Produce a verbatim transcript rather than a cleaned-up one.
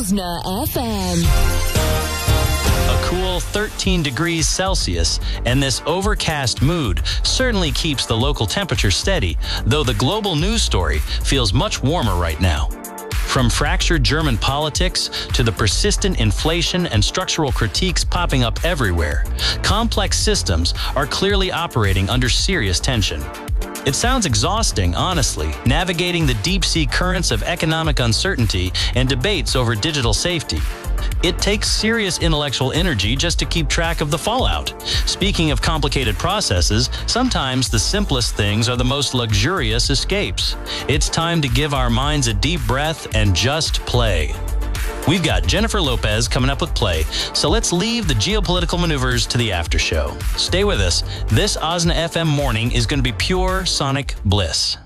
Ozna F M. A cool thirteen degrees Celsius and this overcast mood certainly keeps the local temperature steady, though the global news story feels much warmer right now. From fractured German politics to the persistent inflation and structural critiques popping up everywhere, complex systems are clearly operating under serious tension. It sounds exhausting, honestly, navigating the deep-sea currents of economic uncertainty and debates over digital safety. It takes serious intellectual energy just to keep track of the fallout. Speaking of complicated processes, sometimes the simplest things are the most luxurious escapes. It's time to give our minds a deep breath and just play. We've got Jennifer Lopez coming up with Play, so let's leave the geopolitical maneuvers to the after show. Stay with us. This Ozna F M morning is going to be pure sonic bliss.